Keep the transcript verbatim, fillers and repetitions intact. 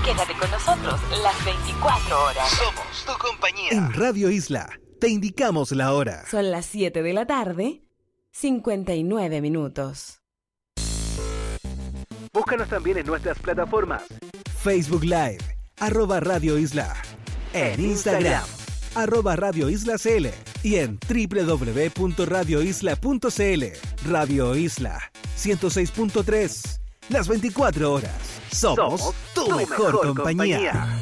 Quédate con nosotros las veinticuatro horas. Somos tu compañía. En Radio Isla te indicamos la hora. Son las siete de la tarde, cincuenta y nueve minutos. Búscanos también en nuestras plataformas. Facebook Live, arroba Radio Isla. En Instagram, arroba Radio Isla C L. Y en doble u doble u doble u punto radio isla punto c l. Radio Isla, ciento seis punto tres. Las veinticuatro horas. Somos, Somos tu, tu mejor, mejor compañía. compañía.